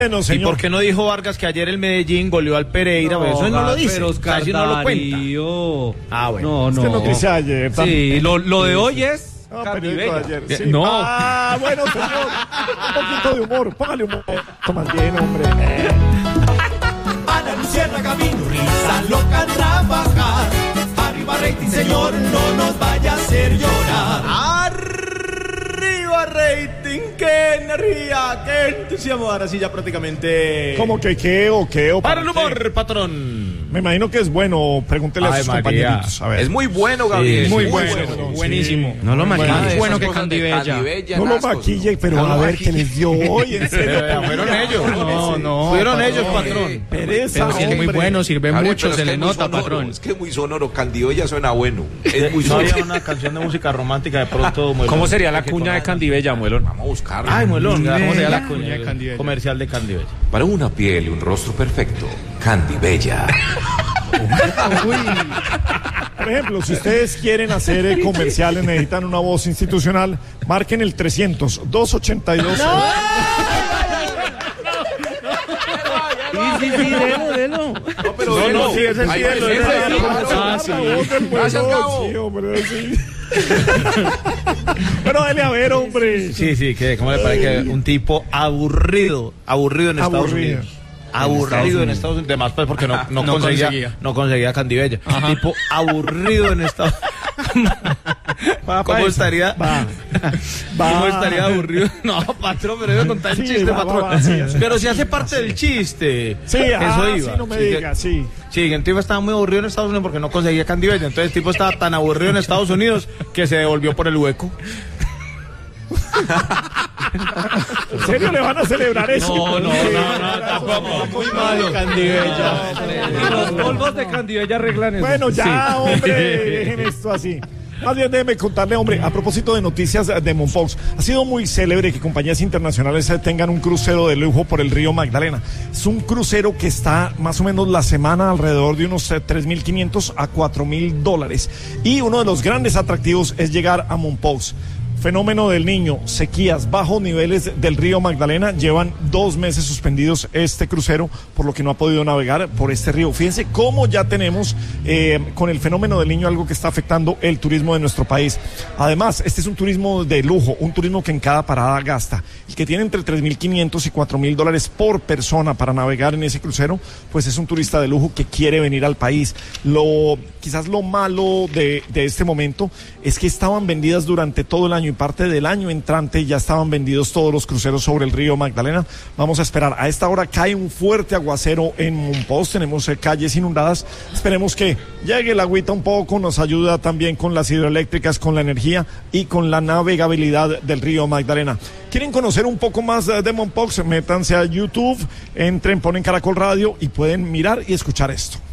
Bueno, señor. ¿Y por qué no dijo Vargas que ayer el Medellín goleó al Pereira? No, eso no lo dice, pero Oscar casi no lo cuenta. Ah, bueno. No. ¿Qué noticia ayer? Sí, lo de hoy es periódico de ayer, sí. No. Ah, bueno, señor. Un poquito de humor. Póngale humor. Tomas bien, hombre. Ana Luciana Camino, risa loca trabajar. Arriba rating, señor, no nos vaya a hacer llorar. Arriba rating, qué energía, qué entusiasmo. Ahora sí ya prácticamente. ¿Cómo que qué o qué o para el humor, qué? Patrón. Me imagino que es bueno. Pregúntele a sus compañeritos. A ver. Es muy bueno, Gabriel. Muy Sí, bueno. Buenísimo. No lo maquille. Bueno que Candibella. No lo maquille, pero a ver qué les dio hoy. En serio. Fueron ellos. No. Fueron ellos, patrón. Pereza, Pero si es muy bueno, sirve Gabriel, mucho, pero se es que le es muy nota, sonoro, patrón. Es que es muy sonoro. Candibella suena bueno. Es muy No sonoro. había una canción de música romántica de pronto. Muelón. ¿Cómo sería la cuña de Candibella, Muelón? Vamos a buscarla. Ay, Muelón, ¿cómo sería la cuña de cuña? Candibella? Comercial de Candibella. Para una piel y un rostro perfecto, Candibella. Por ejemplo, si ustedes quieren hacer comerciales, necesitan una voz institucional, marquen el 300-282. Sí, delo. No, pero sí, ese sí, Gracias, Gabo. Sí, hombre, sí. Pero dale a ver, hombre. Sí, que ¿cómo le parece que un tipo aburrido en Estados Unidos? Aburrido en Estados Unidos, además pues porque no conseguía Candibella. Tipo aburrido en Estados Unidos. ¿Cómo estaría? ¿Cómo estaría aburrido? No, patrón, pero iba a contar el chiste, patrón. Sí. Pero si hace parte del chiste. Sí, eso iba. sí, no me digas, sí. Sí, el tipo estaba muy aburrido en Estados Unidos porque no conseguía Candibella. Entonces el tipo estaba tan aburrido en Estados Unidos que se devolvió por el hueco. ¿En serio le van a celebrar eso? No, tampoco. Muy malo. Candibella. Los polvos de Candibella arreglan eso. Bueno, ya, hombre, dejen esto así. Más bien déjeme contarle, hombre, a propósito de noticias de Mompox, ha sido muy célebre que compañías internacionales tengan un crucero de lujo por el río Magdalena. Es un crucero que está más o menos la semana alrededor de unos $3,500 a $4,000. Y uno de los grandes atractivos es llegar a Mompox. Fenómeno del Niño, sequías, bajos niveles del río Magdalena, llevan 2 meses suspendidos este crucero, por lo que no ha podido navegar por este río. Fíjense cómo ya tenemos con el fenómeno del Niño algo que está afectando el turismo de nuestro país. Además, este es un turismo de lujo, un turismo que en cada parada gasta. El que tiene entre $3,500 y $4,000 por persona para navegar en ese crucero, pues es un turista de lujo que quiere venir al país. Quizás lo malo de este momento es que estaban vendidas durante todo el año y parte del año entrante ya estaban vendidos todos los cruceros sobre el río Magdalena. Vamos a esperar. A esta hora cae un fuerte aguacero en Mompox, tenemos calles inundadas. Esperemos que llegue el agüita un poco, nos ayuda también con las hidroeléctricas, con la energía y con la navegabilidad del río Magdalena. ¿Quieren conocer un poco más de Mompox? Métanse a YouTube, entren, ponen Caracol Radio y pueden mirar y escuchar esto.